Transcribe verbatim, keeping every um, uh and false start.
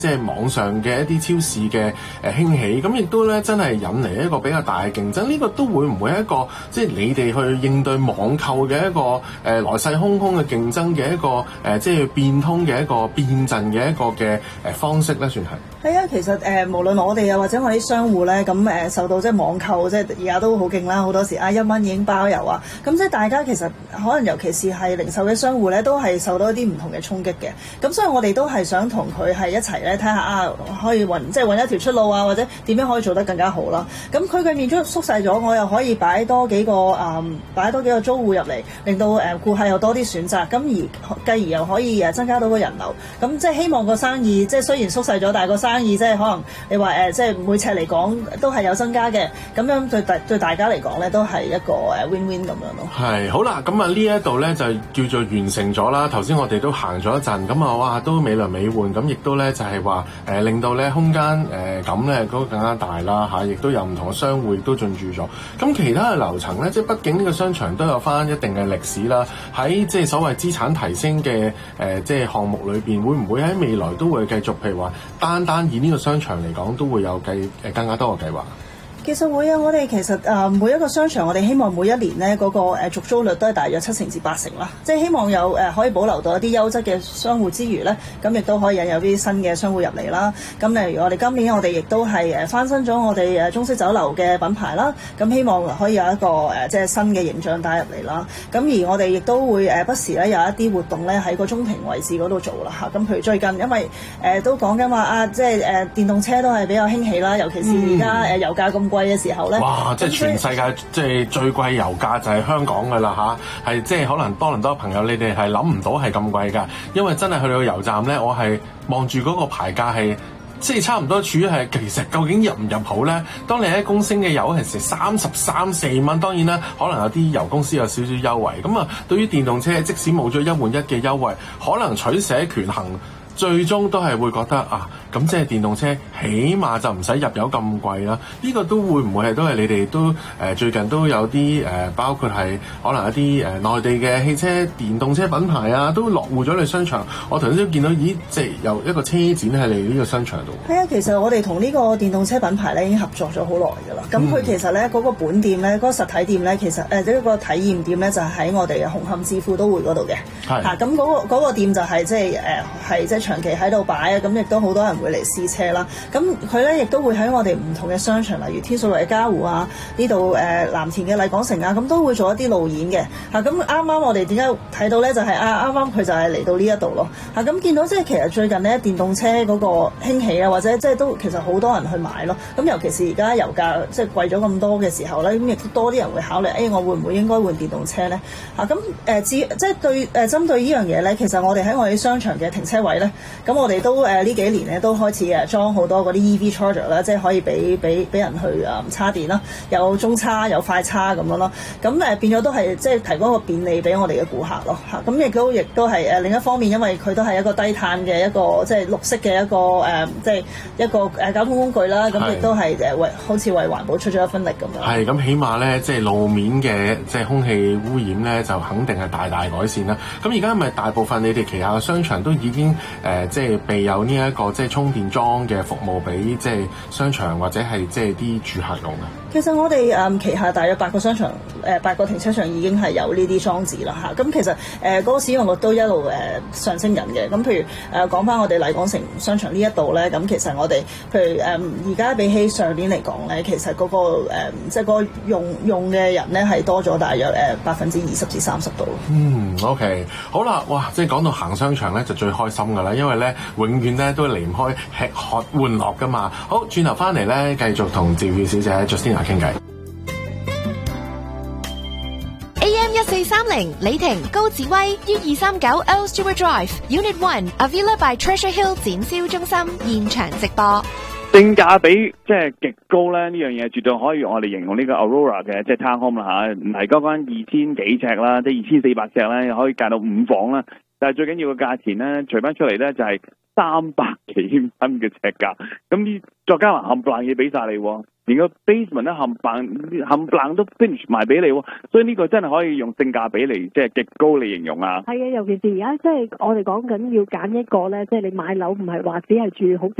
即係網上嘅一啲超市嘅誒興起，咁亦都咧真係引嚟一個比較大嘅競爭。呢個都會唔會係一個即係你哋去應對網購嘅一個誒來勢洶洶嘅競爭嘅一個誒即係變通嘅一個變陣嘅一個嘅誒方式咧？算係係啊，其實誒、呃、無論我哋啊或者我啲商戶咧，咁誒、呃、受到即係網購即係而家都好勁啦，好多時啊一蚊已經包郵啊，咁即係大家其實可能尤其是係零售嘅商戶咧，都係受到一啲唔同嘅衝擊嘅。咁所以我哋都係想同佢係一齊咧睇下啊，可以揾即係揾一條出路啊，或者點樣可以做得更加好啦。咁佢嘅面積縮細咗，我又可以擺多幾個誒擺多幾個租戶入嚟，令到誒顧客有多啲選擇，咁而繼而又可以誒增加到個人流。咁即係希望個生意即係雖然縮細咗，但係個生意即係可能你話誒即係每尺嚟講都係有增加嘅。咁樣對大對大家嚟講咧，都係一個誒 win win 咁樣咯。係好啦，咁啊呢一度咧就叫做完成咗啦。頭先我哋都行咗一陣，咁啊哇都美輪美奐，咁亦都咧就係話誒令到咧空間誒咁咧都更加大啦嚇，亦都有唔同嘅商戶亦都進駐咗。咁其他嘅樓層咧，即係畢竟呢個商場都有翻一定嘅歷史啦。喺即係所謂資產提升嘅誒、呃、即係項目裏邊，會唔會喺未來都會繼續，譬如話單單以呢個商場嚟講，都會有計誒更加多嘅計劃？ 其實會啊，我哋其實誒、呃、每一個商場，我哋希望每一年咧嗰、那個誒、呃、續租率都係大約七成至八成啦。即係希望有誒、呃、可以保留到一啲優質嘅商戶之餘咧，咁亦都可以引有啲新嘅商戶入嚟啦。咁例如我哋今年我哋亦都係誒翻新咗我哋誒中式酒樓嘅品牌啦。咁希望可以有一個誒、呃、即係新嘅形象帶入嚟啦。咁而我哋亦都會誒不時咧有一啲活動咧喺個中庭位置嗰度做啦嚇。咁譬如最近因為誒、呃、都講緊話啊，即係誒、呃、電動車都係比較興起啦，尤其是而家誒油價咁貴嘅時候咧， 哇！即係全世界即係最貴油價就係香港㗎啦嚇，係即係可能多倫多朋友你哋係諗唔到係咁貴㗎，因為真係去到油站咧，我係望住嗰個牌價係即係差唔多處於係其實究竟入唔入好咧？當你喺公升嘅油係成三十三四蚊，當然啦，可能有啲油公司有少少優惠。咁啊，對於電動車，即使冇咗一換一嘅優惠，可能取捨權衡。最終都係會覺得啊，咁即係電動車起碼就唔使入油咁貴啦。呢、這個都會唔會係都係你哋都誒、呃、最近都有啲誒、呃，包括係可能一啲誒、呃、內地嘅汽車電動車品牌啊，都落戶咗你商場。我頭先都見到，咦，即係有一個車展喺你呢個商場度。係啊，其實我哋同呢個電動車品牌咧已經合作咗好耐㗎啦。咁佢、嗯、其實咧嗰、那個本店咧，嗰、那個實體店咧，其實誒呢、呃這個體驗店咧就係、是、喺我哋嘅紅磡置富都會嗰度嘅。係嚇，咁嗰、那個那個店就係、是、即係誒係即係長期喺度擺啊，咁亦都好多人會嚟試車啦。咁佢咧亦都會喺我哋唔同嘅商場，例如天水圍嘅嘉湖啊，呢度誒藍田嘅麗港城啊，咁都會做一啲路演嘅。嚇，咁啱啱我哋點解睇到咧？就係、是、啊，啱啱佢就係嚟到呢一度咯。嚇，咁見到即係其實最近咧電動車嗰個興起啊，或者即係都其實好多人去買咯。咁尤其是而家油價即係貴咗咁多嘅時候咧，咁亦都多啲人會考慮，誒、哎、我會唔會應該換電動車咧？嚇，咁誒至即係對誒、呃、針對呢樣嘢咧，其實我哋喺我哋商場嘅停車位咧，咁我哋都誒呢、呃、幾年咧都開始誒裝好多嗰啲 E V charger 啦，即係可以俾俾俾人去誒、呃、叉電啦，有中叉有快叉咁樣咯。咁誒、呃、變咗都係即係提供一個便利俾我哋嘅顧客咯嚇。咁亦都亦都係誒另一方面，因為佢都係一個低碳嘅一個即係綠色嘅一個誒、呃、即係一個誒交通工具啦。咁亦都係誒為好似為環保出咗一分力咁樣。係咁，起碼咧即係路面嘅即係空氣污染咧就肯定係大大改善啦。咁而家係咪大部分你哋旗下嘅商場都已經誒、呃、即係備有呢、這、一個即係充電樁嘅服務俾即係商場或者係即係啲住客用嘅？其實我哋誒、嗯、旗下大約八個商場誒、呃、八個停車場已經係有呢啲裝置啦嚇。咁、啊、其實誒嗰、呃那個使用率都一路誒、呃、上升緊嘅。咁譬如誒講翻我哋麗港城商場呢一度咧，咁其實我哋譬如誒而家比起上年嚟講咧，其實嗰、那個、呃、即係嗰個用用嘅人咧係多咗大約誒百分之二十至三十度。嗯 ，OK， 好啦，哇！即係講到行商場咧就最開心㗎啦，因為咧永遠咧都離唔開吃喝玩樂㗎嘛。好，轉頭翻嚟咧繼續同趙宇小姐 Justina傾偈。 A M 一四三零李婷高志威 U 二三九 Earl Stewart Drive Unit One Avila by Treasure Hill 展銷中心現場直播。性價比即係極高咧，呢樣嘢絕對可以用我哋形容呢個 Aurora 嘅即係 Town Home 啦嚇，唔係嗰間二千幾尺啦，即係二千四百尺咧，可以介到五房啦。但係最緊要嘅價錢咧，除翻出嚟咧就係三百幾蚊嘅尺價，咁呢再加埋冚唪唥嘢俾晒你， 連個 basement 咧冚唪冚唪唥都 finish 埋俾你喎，所以呢個真係可以用性價比嚟即係極高嚟形容啊。 係啊，尤其是而家即係我哋講緊要揀一個咧，即係你買樓唔係話只係住好